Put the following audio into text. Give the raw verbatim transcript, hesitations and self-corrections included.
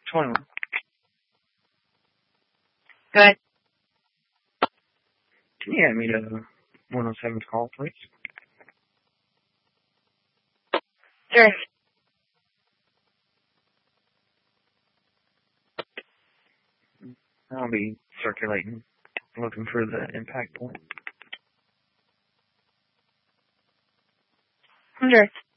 twenty-one. Good. Can you add me to one oh seven's call, please? Sure. I'll be circulating, looking for the impact point. Sure.